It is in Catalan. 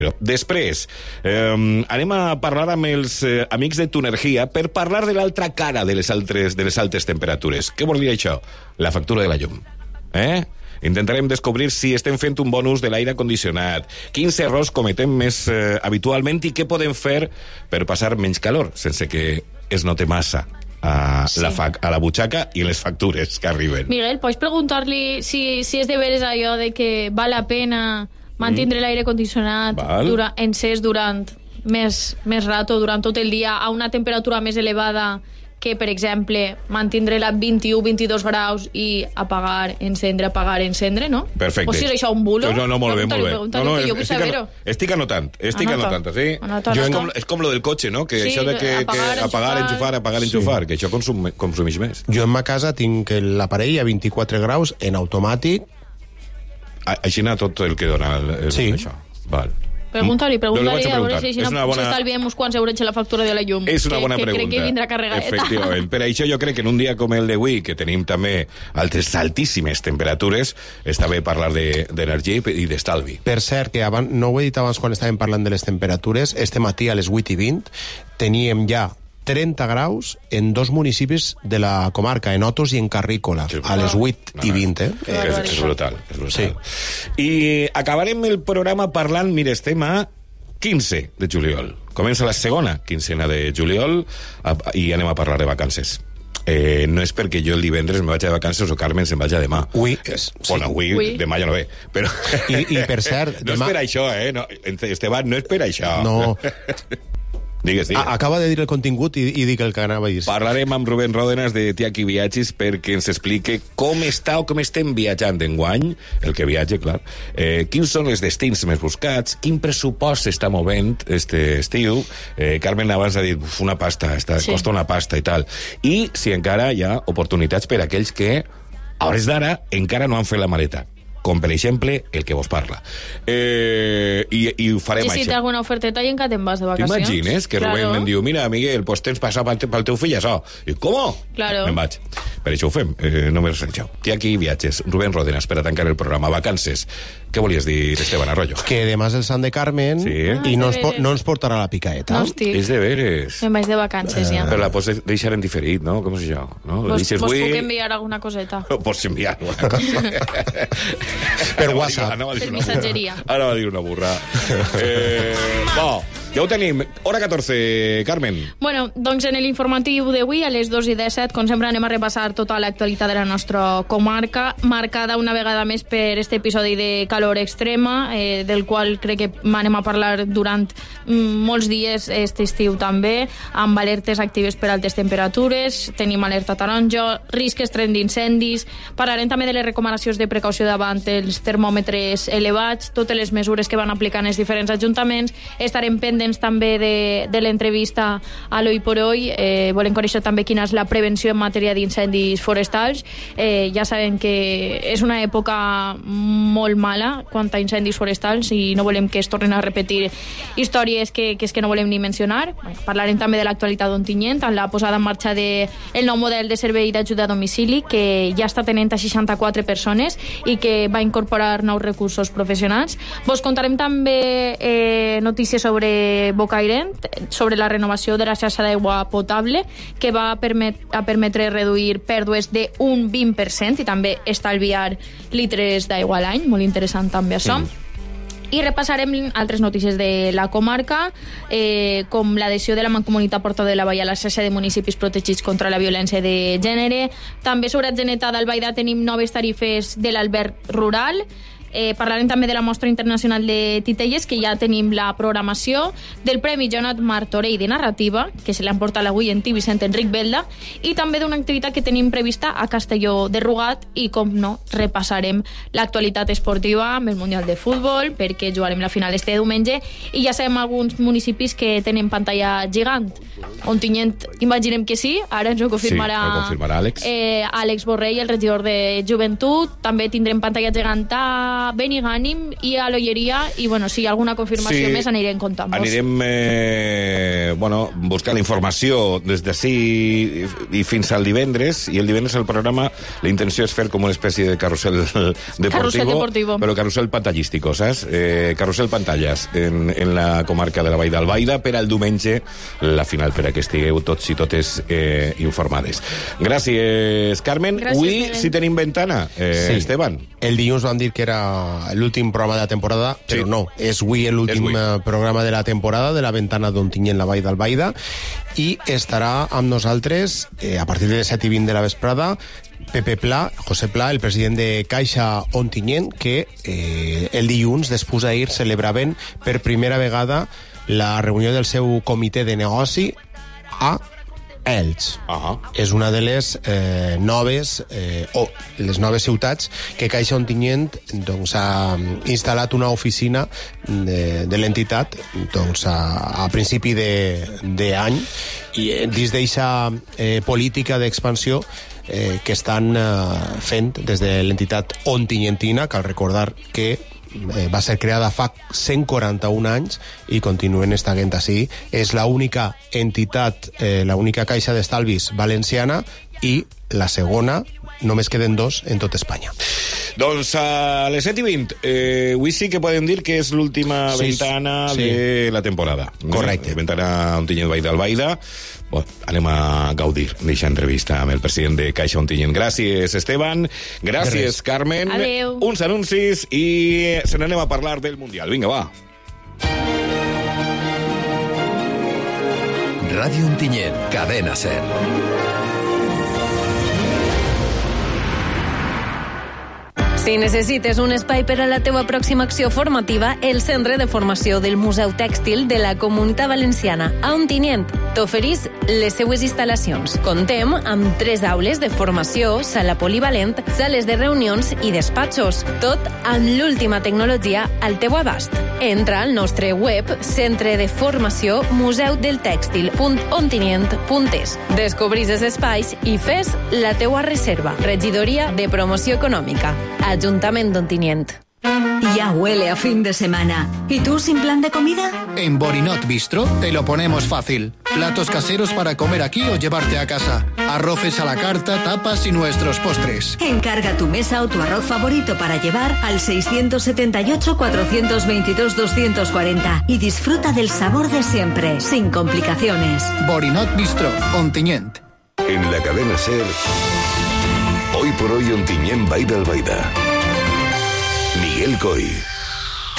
Després, anem a parlar amb els amics de Tunergia per parlar de l'altra cara de les altes temperatures. Què vol dir això? La factura de la llum. Intentarem descobrir si estem fent un bon ús de l'aire condicionat, quins errors cometem més habitualment i què podem fer per passar menys calor, sense que es note massa a la butxaca i les factures que arriben. Miguel, pots preguntar-li si és de veres allò de que val la pena mantindre l'aire condicionat encès durant més rato, durant tot el dia, a una temperatura més elevada que, per exemple, mantindre-la 21-22 graus i apagar, encendre, no? Perfecte. O si és això un bulo? No, molt bé. No, que jo vull saber-ho. Estic anotant, sí? És com lo del cotxe, no? Que això de que apagar, enxufar, que això consumeix més. Jo en ma casa tinc l'aparell a 24 graus en automàtic. Així anar tot el que dona això. Val. Pregunta-li, a veure si s'estalviem uns quants euros en la factura de la llum. És una bona pregunta. Que crec que vindrà carregadeta. Efectivament. Per això jo crec que en un dia com el d'avui, que tenim també altíssimes temperatures, està bé parlar d'energia i d'estalvi. Per cert, que no ho he dit abans quan estàvem parlant de les temperatures, este matí a les 8:20 teníem ja 30 graus en 2 municipis de la comarca, en Otos i en Carrícola, a les 8:20. És brutal. Sí. I acabarem el programa parlant, mira, estem a 15 de juliol. Comença la segona quincena de juliol i anem a parlar de vacances. No és perquè jo el divendres me vaig de vacances o Carmen se'n vaig a demà. Avui, demà ja no ve. Però... I per cert... No és per això, no, Esteban, no és per això. No... Digues. Acaba de dir el contingut i dic el que anava a dir. Parlarem amb Rubén Ródenas de Tiaki Viatges perquè ens explique com està o com estem viatjant d'enguany, el que viatge, clar, quins són els destins més buscats, quin pressupost s'està movent este estiu. Carmen abans ha dit, una pasta, costa una pasta i tal. I si encara hi ha oportunitats per a aquells que, a hores d'ara, encara no han fet la maleta, com per exemple el que vos parla. I ho farem això. I si té alguna oferteta i encara te'n vas de vacacions. T'imagines que Rubén em diu, mira, Miguel, pues tens passat pel teu fill això. I com? Claro. Me'n vaig. Per això ho fem, només això. Tiaki Viatges, Rubén Ródenas, per a tancar el programa. Vacances. Què volies dir, Esteban Arroyo? Que demà és el Sant de Carmen i no ens portarà la picaeta. No estic. És de veres. Me'n vaig de vacances ja. Però la pots deixar en diferit, no? Com és això? Vos puc enviar alguna coseta. Pots enviar alguna cosa. Per WhatsApp. Per missatgeria. Ara va dir una burra. Ja ho tenim. Hora 14, Carmen. Bueno, doncs en l'informatiu d'avui, a les 2:17, com sempre anem a repassar tota l'actualitat de la nostra comarca, marcada una vegada més per este episodi de calor extrema, del qual crec que anem a parlar durant molts dies este estiu també, amb alertes actives per altes temperatures, tenim alerta taronja, risc extrem d'incendis, parlarem també de les recomanacions de precaució davant els termòmetres elevats, totes les mesures que van aplicant els diferents ajuntaments, estarem pendents també de l'entrevista a l'Hoy por Hoy, volem conèixer també quina és la prevenció en matèria d'incendis forestals. Ja sabem que és una època molt mala quant a incendis forestals i no volem que es tornin a repetir històries que no volem ni mencionar. Parlarem també de l'actualitat d'Ontinyent, amb la posada en marxa del nou model de servei d'ajuda a domicili que ja està tenint a 64 persones i que va incorporar nous recursos professionals. Vos contarem també notícies sobre Bocairent, sobre la renovació de la xarxa d'aigua potable, que va permetre reduir pèrdues d'un 20% i també estalviar litres d'aigua a l'any. Molt interessant també això. I repassarem altres notícies de la comarca, com l'adhesió de la Mancomunitat Porta de la Vall a la xarxa de municipis protegits contra la violència de gènere. També sobre Atzeneta d'Albaida tenim noves tarifes de l'alberg rural. Parlarem també de la Mostra Internacional de Titelles, que ja tenim la programació, del Premi Joanot Martorell de Narrativa, que se l'han portat avui en Vicent Enric Belda, i també d'una activitat que tenim prevista a Castelló de Rugat, i com no, repassarem l'actualitat esportiva amb el Mundial de Futbol, perquè jugarem la final este diumenge, i ja sabem alguns municipis que tenen pantalla gegant. Ontinyent, imaginem que sí, ara ens ho confirmarà Àlex. Àlex Borrell, el regidor de Joventut. També tindrem pantalla gegant a a Benigànim i a l'Olleria, i bueno, si hi ha alguna confirmació més anirem contant-vos. Anirem buscant informació des d'ací i fins al divendres, i el divendres el programa, la intenció és fer com una espècie de carrusel deportivo, però carrusel pantallístico, saps? Carrusel pantalles en la comarca de la Vall d'Albaida per al diumenge, la final, per a que estigueu tots i totes informades. Gràcies, Carmen. Avui sí tenim ventana, Esteban. El dilluns vam dir que era l'últim programa de la temporada, però no, és avui l'últim programa de la temporada de la ventana d'Ontinyent, la Vall d'Albaida, i estarà amb nosaltres a partir de les 7:20 de la vesprada Pepe Pla, José Pla, el president de Caixa Ontinyent, que el dilluns, després d'ahir, celebraven per primera vegada la reunió del seu comitè de negoci a Elx. És una de les noves ciutats que Caixa Ontinyent ha instal·lat una oficina de l'entitat a principi d'any, i dins d'aquesta política d'expansió que estan fent des de l'entitat ontinyentina. Cal recordar que va ser creada fa 141 anys i continuen estant així. És l'única entitat, l'única caixa d'estalvis valenciana, i la segona, només queden 2 en tot Espanya. Doncs a les 7:20, avui sí que podem dir que és l'última ventana de la temporada. Correcte. Ventana Ontinyent Vall d'Albaida. Anem a gaudir d'aquesta entrevista amb el president de Caixa Ontinyent. Gràcies, Esteban. Gràcies, Carmen. Adéu. Uns anuncis i se n'anem a parlar del Mundial. Vinga, va. Ràdio Ontinyent, cadena 100. Si necessites un espai per a la teva pròxima acció formativa, el Centre de Formació del Museu Tèxtil de la Comunitat Valenciana a Ontinyent t'oferís les seues instal·lacions. Contem amb 3 aules de formació, sala polivalent, sales de reunions i despatxos, tot amb l'última tecnologia al teu abast. Entra al nostre web Centre de Formació museudeltèxtil.ontinyent.es. Descobrís els espais i fes la teua reserva. Regidoria de Promoció Econòmica. Ayuntamiento de Ontinyent. Ya huele a fin de semana. ¿Y tú sin plan de comida? En Borinot Bistro te lo ponemos fácil. Platos caseros para comer aquí o llevarte a casa. Arroces a la carta, tapas y nuestros postres. Encarga tu mesa o tu arroz favorito para llevar al 678-422-240 y disfruta del sabor de siempre, sin complicaciones. Borinot Bistro, Ontinyent. En la cadena SER, hoy por hoy Ontinyent Vall d'Albaida. Miguel Coy.